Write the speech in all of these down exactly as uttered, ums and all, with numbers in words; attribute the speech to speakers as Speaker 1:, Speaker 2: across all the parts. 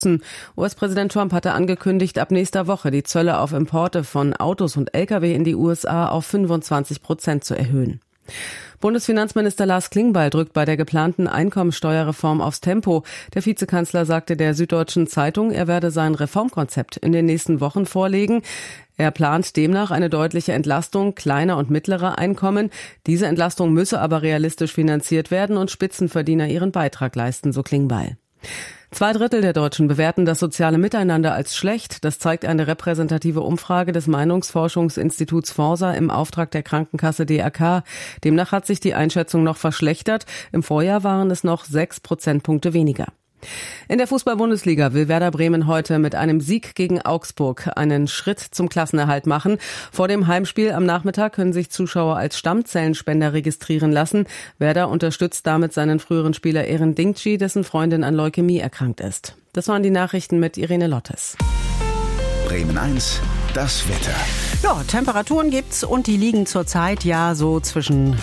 Speaker 1: U S-Präsident Trump hatte angekündigt, ab nächster Woche die Zölle auf Importe von Autos und L K W in die U S A auf fünfundzwanzig Prozent zu erhöhen. Bundesfinanzminister Lars Klingbeil drückt bei der geplanten Einkommensteuerreform aufs Tempo. Der Vizekanzler sagte der Süddeutschen Zeitung, er werde sein Reformkonzept in den nächsten Wochen vorlegen. Er plant demnach eine deutliche Entlastung kleiner und mittlerer Einkommen. Diese Entlastung müsse aber realistisch finanziert werden und Spitzenverdiener ihren Beitrag leisten, so Klingbeil. Zwei Drittel der Deutschen bewerten das soziale Miteinander als schlecht. Das zeigt eine repräsentative Umfrage des Meinungsforschungsinstituts Forsa im Auftrag der Krankenkasse D R K. Demnach hat sich die Einschätzung noch verschlechtert. Im Vorjahr waren es noch sechs Prozentpunkte weniger. In der Fußball-Bundesliga will Werder Bremen heute mit einem Sieg gegen Augsburg einen Schritt zum Klassenerhalt machen. Vor dem Heimspiel am Nachmittag können sich Zuschauer als Stammzellenspender registrieren lassen. Werder unterstützt damit seinen früheren Spieler Eren Dinkci, dessen Freundin an Leukämie erkrankt ist. Das waren die Nachrichten mit Irene Lottes.
Speaker 2: Bremen eins, das Wetter.
Speaker 3: Ja, Temperaturen gibt's und die liegen zurzeit ja so zwischen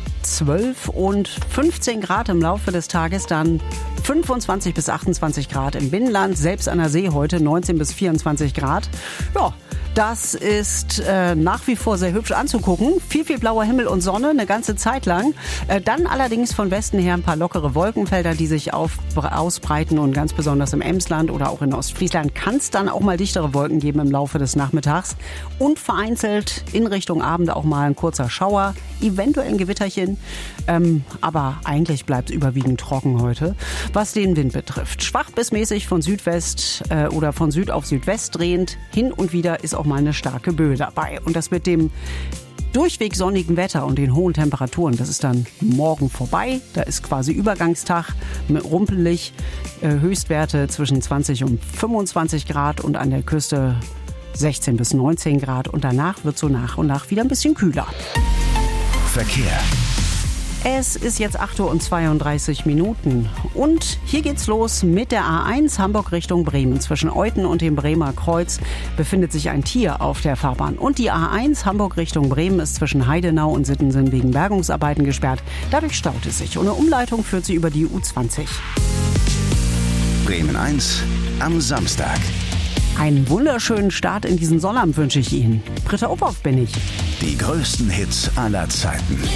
Speaker 3: zwölf und fünfzehn Grad im Laufe des Tages, dann fünfundzwanzig bis achtundzwanzig Grad im Binnenland, selbst an der See heute neunzehn bis vierundzwanzig Grad. Ja, das ist äh, nach wie vor sehr hübsch anzugucken. Viel, viel blauer Himmel und Sonne, eine ganze Zeit lang. Äh, dann allerdings von Westen her ein paar lockere Wolkenfelder, die sich auf, ausbreiten und ganz besonders im Emsland oder auch in Ostfriesland kann es dann auch mal dichtere Wolken geben im Laufe des Nachmittags. Und vereinzelt in Richtung Abend auch mal ein kurzer Schauer, eventuell ein Gewitterchen. Ähm, aber eigentlich bleibt es überwiegend trocken heute. Was den Wind betrifft, schwach bis mäßig von Südwest äh, oder von Süd auf Südwest drehend. Hin und wieder ist auch mal eine starke Böe dabei. Und das mit dem durchweg sonnigen Wetter und den hohen Temperaturen, das ist dann morgen vorbei. Da ist quasi Übergangstag mit rumpelig, äh, Höchstwerte zwischen zwanzig und fünfundzwanzig Grad und an der Küste sechzehn bis neunzehn Grad. Und danach wird so nach und nach wieder ein bisschen kühler.
Speaker 2: Verkehr.
Speaker 3: Es ist jetzt acht Uhr und zweiunddreißig Minuten und hier geht's los mit der A eins Hamburg Richtung Bremen. Zwischen Euthen und dem Bremer Kreuz befindet sich ein Tier auf der Fahrbahn. Und die A eins Hamburg Richtung Bremen ist zwischen Heidenau und Sittensen wegen Bergungsarbeiten gesperrt. Dadurch staut es sich und eine Umleitung führt sie über die U zwanzig.
Speaker 2: Bremen eins am Samstag.
Speaker 3: Einen wunderschönen Start in diesen Sonnabend wünsche ich Ihnen. Britta Uphoff bin ich.
Speaker 2: Die größten Hits aller Zeiten.